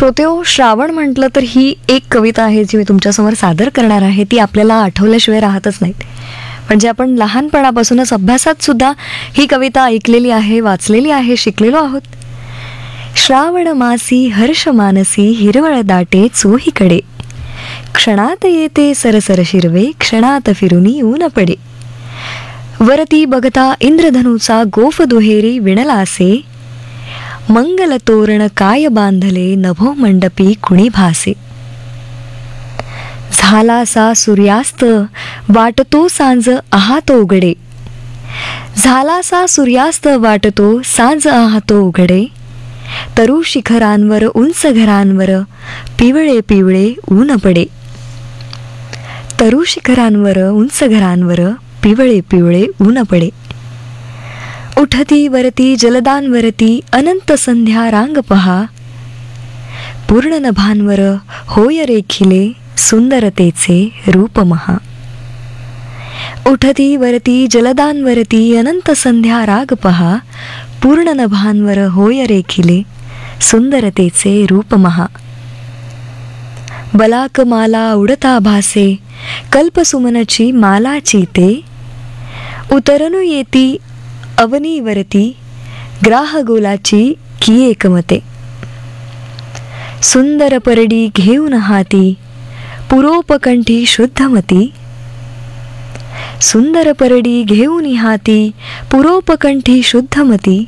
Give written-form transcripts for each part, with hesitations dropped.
श्रोतेहो, श्रावण म्हटलं तर ही एक कविता आहे जी मी तुमच्यासमोर सादर करणार आहे. ती आपल्याला आठवल्याशिवाय राहतच नाहीत. म्हणजे आपण लहानपणापासूनच अभ्यासात सुद्धा ही कविता ऐकलेली आहे, वाचलेली आहे, शिकलेलो आहोत. श्रावण मासी हर्ष मानसी हिरवळ दाटे चोहीकडे, क्षणात येते सरसर शिरवे क्षणात फिरुनी ऊन पडे. वरती बघता इंद्रधनुचा गोफ दुहेरी विणलासे, मंगल तोरण काय बांधले नभो मंडपी कुणी भासे. झालासा सूर्यास्त वाटतो सांज आहातो उघडे, झालासा सूर्यास्त वाटतो सांज आहातो उघडे. तरु शिखरांवर उंच घरांवर पिवळे पिवळे ऊन पडे, तरु शिखरांवर उंच घरांवर पिवळे पिवळे ऊन पडे. उठती वरती जलदांवरती अनंत संध्या रांग पहा, पूर्ण नभांवर होय रेखिले सुंदरतेचे रूप महा. उठती वरती जलदांवरती अनंत संध्या राग पहा, पूर्ण नभांवर होय रेखिले सुंदरतेचे रूप महा. बलाक माला उडता भासे कल्पसुमनची मालाची ते, उतरनु येती अवनीवरती ग्राहगोलाची की एकमते. सुंदर परडी घेऊन हाती पुरोपकंठी शुद्धमती, सुंदर परडी घेऊन हाती पुरोपकंठी शुद्धमती.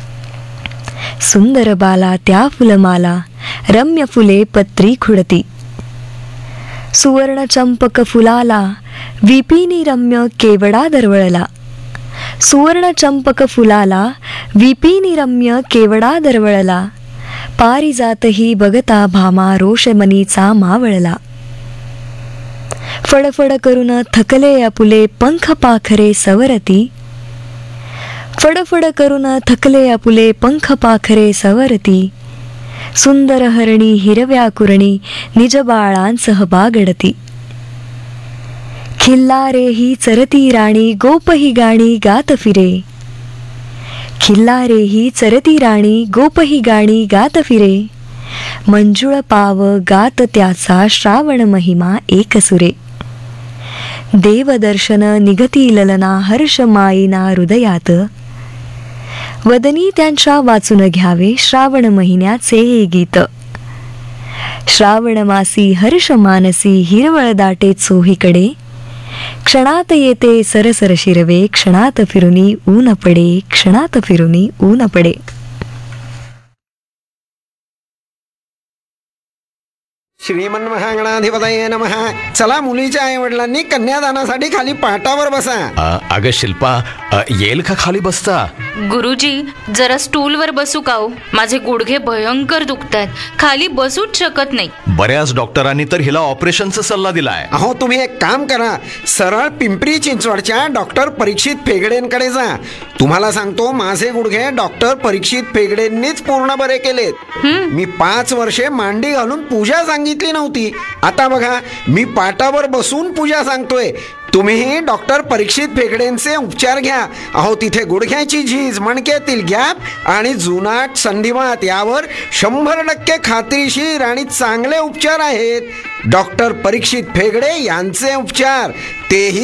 सुंदर बाला त्या फुलमाला रम्य फुले पत्री खुडती, सुवर्ण चंपक फुलाला विपिनी रम्य केवडा दरवळला. सुवर्ण चंपक फुलाला विपिनी रम्य केवडा दरवळला, पारिजातही बघता भामा रोषमनीचा मावळला. फडफड करून थकले आपुले पंख पाखरे सवरती, फडफड करून थकले आपुले पंख पाखरे सवरती. सुंदर हरणी हिरव्या कुरणी निज बाळांसह बागडती. खिल्लारे ही चरती राणी गोप ही गाणी गात फिरे, खिल्लारे ही चरती राणी गोप ही गाणी गात फिरे. मंजुळ पाव गात त्याचा श्रावण महिमा एकसुरे. देवदर्शन निगती ललना हर्ष माईना हृदयात, वदनी त्यांच्या वाचून घ्यावे श्रावण महिन्याचे हे गीत. श्रावण मासी हर्ष मानसी हिरवळ दाटे चोहीकडे, क्षणात येते सरसर शिरवे क्षणात फिरुनी ऊन पडे, क्षणात फिरुनी ऊन पडे. श्रीमन्महागणाधिपतये नमः. चला, मुलीच्या आई वडिलांनी कन्यादानासाठी खाली पाटावर बसा. अगं शिल्पा, येईल का खाली बसता? गुरुजी, जरा स्टूलवर बसू का हो? माझे गुडघे भयंकर दुखतायत, खाली बसूच शकत नाही. बऱ्याच डॉक्टरांनी तर हिला ऑपरेशनचा सल्ला दिलाय. अहो, तुम्ही एक काम करा, सरळ पिंपरी चिंचवडच्या डॉक्टर परीक्षित फेगडेंकडे जा. तुम्हाला सांगतो, माझे गुडघे डॉक्टर परीक्षित फेगडेंनीच पूर्ण बरे केलेत. मी 5 वर्षे मांडी घालून पूजा सांगितली नव्हती. आता बघा, मी पाटावर बसून पूजा सांगतोय. तुम्हीही डॉक्टर परीक्षित फेगडेंचे उपचार घ्या. अहो, तिथे गुडघ्याची झीज, मणक्यातील गॅप आणि जुनाट संधिवात यावर 100% खात्रीशीर आणि चांगले उपचार आहेत. डॉक्टर परीक्षित फेगडे यांचे उपचार, तेही